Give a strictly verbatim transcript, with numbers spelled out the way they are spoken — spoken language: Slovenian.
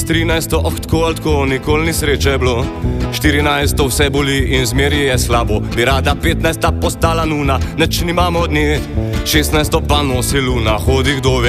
trinajsto, oh, tako ali tako, nikoli ni sreče bilo. štirinajsto vse boli in zmeri je slabo. Bi rada petnajsta postala nuna, neč nimamo od nje. šestnajsto pa nosi luna, hodi kdo ve.